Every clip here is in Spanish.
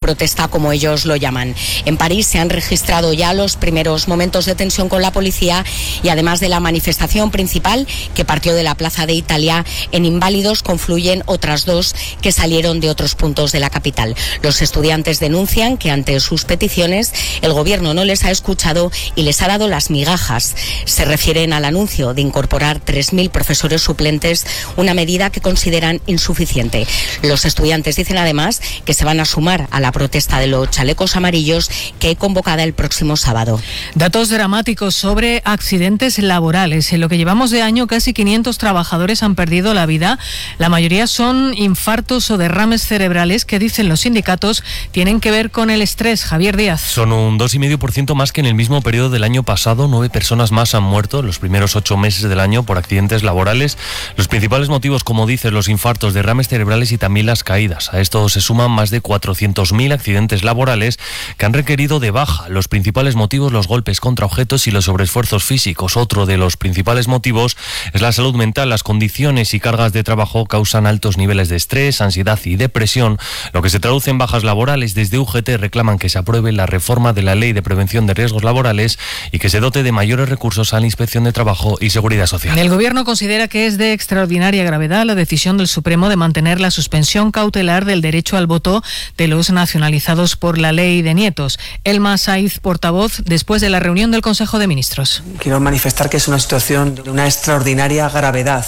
protesta, como ellos lo llaman. En París se han registrado ya los primeros momentos de tensión con la policía y además de la manifestación principal que partió de la Plaza de Italia, en Inválidos confluyen otras dos que salieron de otros puntos de la capital. Los estudiantes denuncian que ante sus peticiones el gobierno no les ha escuchado y les ha dado las migajas. Se refieren al anuncio de incorporar 3.000 profesores suplentes, una medida que consideran insuficiente. Los estudiantes dicen además que se van a sumar a la protesta de los chalecos amarillos que he convocada el próximo sábado. Datos dramáticos sobre accidentes laborales. En lo que llevamos de año, casi 500 trabajadores han perdido la vida. La mayoría son infartos o derrames cerebrales que, dicen los sindicatos, tienen que ver con el estrés. Javier Díaz. Son un 2,5% más que en el mismo periodo del año pasado. 9 personas más han muerto en los primeros 8 meses del año por accidentes laborales. Los principales motivos, como dices, los infartos, derrames cerebrales y también las caídas. A esto se suman más de 400.000 accidentes laborales que han requerido de baja. Los principales motivos, los golpes contra objetos y los sobreesfuerzos físicos. Otro de los principales motivos es la salud mental. Las condiciones y cargas de trabajo causan altos niveles de estrés, ansiedad y depresión, lo que se traduce en bajas laborales. Desde UGT reclaman que se apruebe la reforma de la Ley de Prevención de Riesgos Laborales y que se dote de mayores recursos a la Inspección de Trabajo y Seguridad Social. El Gobierno considera que es de extraordinaria gravedad la decisión del Supremo de mantener la suspensión cautelar del derecho al voto de los nacionalizados por la Ley de Nietos. Elma Saiz, portavoz, después de la reunión del Consejo de Ministros. Quiero manifestar que es una situación de una extraordinaria gravedad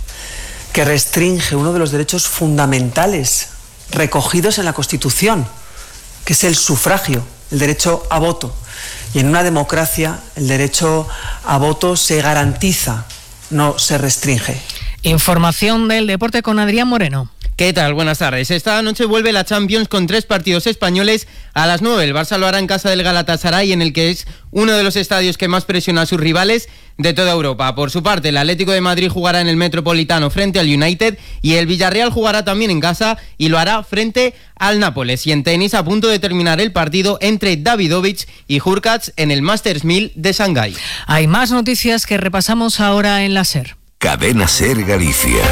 que restringe uno de los derechos fundamentales recogidos en la Constitución, que es el sufragio, el derecho a voto. Y en una democracia el derecho a voto se garantiza, no se restringe. Información del deporte con Adrián Moreno. ¿Qué tal? Buenas tardes. Esta noche vuelve la Champions con 3 partidos españoles a las 9. El Barça lo hará en casa del Galatasaray, en el que es uno de los estadios que más presiona a sus rivales de toda Europa. Por su parte, el Atlético de Madrid jugará en el Metropolitano frente al United y el Villarreal jugará también en casa y lo hará frente al Nápoles. Y en tenis, a punto de terminar el partido entre Davidovich y Hurkacz en el Masters 1000 de Shanghái. Hay más noticias que repasamos ahora en la SER. Cadena SER Galicia.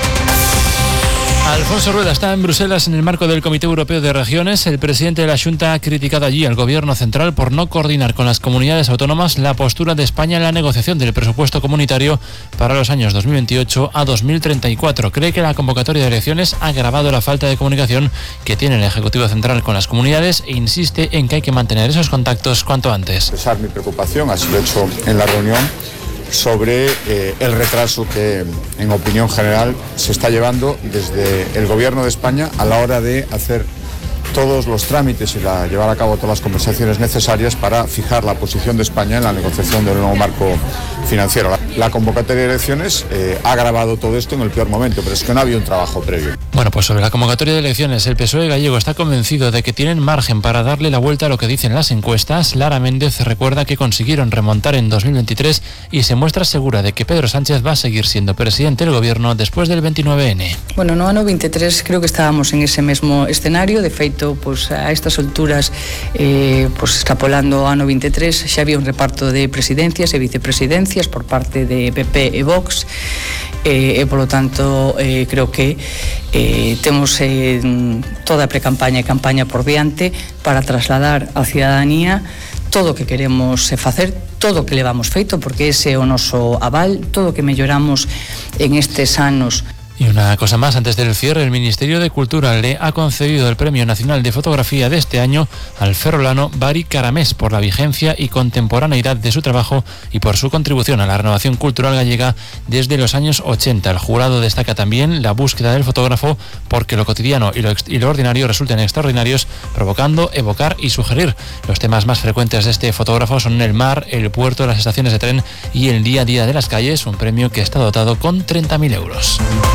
Alfonso Rueda está en Bruselas en el marco del Comité Europeo de Regiones. El presidente de la Xunta ha criticado allí al Gobierno central por no coordinar con las comunidades autónomas la postura de España en la negociación del presupuesto comunitario para los años 2028 a 2034. Cree que la convocatoria de elecciones ha agravado la falta de comunicación que tiene el Ejecutivo Central con las comunidades e insiste en que hay que mantener esos contactos cuanto antes. Expresar mi preocupación, así lo he hecho en la reunión, sobre el retraso que, en opinión general, se está llevando desde el Gobierno de España a la hora de hacer todos los trámites y llevar a cabo todas las conversaciones necesarias para fijar la posición de España en la negociación del nuevo marco financiero. La convocatoria de elecciones ha agravado todo esto en el peor momento, pero es que no había un trabajo previo. Bueno, pues sobre la convocatoria de elecciones, el PSOE gallego está convencido de que tienen margen para darle la vuelta a lo que dicen las encuestas. Lara Méndez recuerda que consiguieron remontar en 2023 y se muestra segura de que Pedro Sánchez va a seguir siendo presidente del Gobierno después del 29N. Bueno, no ano 23 creo que estábamos en ese mesmo escenario. De feito, pues a estas alturas, pues extrapolando ao ano 23, xa había un reparto de presidencias e vicepresidencias por parte de PP e Vox. Por lo tanto, creo que temos toda a precampaña e campaña por diante para trasladar á cidadanía todo o que queremos facer, todo o que levamos feito, porque ese é o noso aval, todo o que melloramos en estes anos. Y una cosa más, antes del cierre, el Ministerio de Cultura le ha concedido el Premio Nacional de Fotografía de este año al ferrolano Bari Caramés por la vigencia y contemporaneidad de su trabajo y por su contribución a la renovación cultural gallega desde los años 80. El jurado destaca también la búsqueda del fotógrafo porque lo cotidiano y lo ordinario resultan extraordinarios, provocando, evocar y sugerir. Los temas más frecuentes de este fotógrafo son el mar, el puerto, las estaciones de tren y el día a día de las calles, un premio que está dotado con 30.000 euros.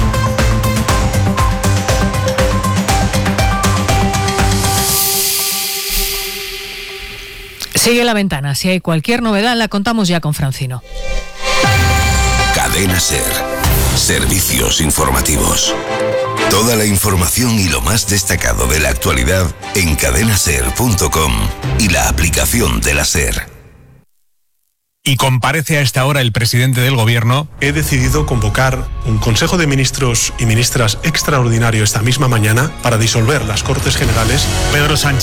Sigue La Ventana. Si hay cualquier novedad, la contamos ya con Francino. Cadena SER. Servicios informativos. Toda la información y lo más destacado de la actualidad en cadenaser.com y la aplicación de la SER. Y comparece a esta hora el presidente del Gobierno. He decidido convocar un Consejo de Ministros y Ministras extraordinario esta misma mañana para disolver las Cortes Generales. Pedro Sánchez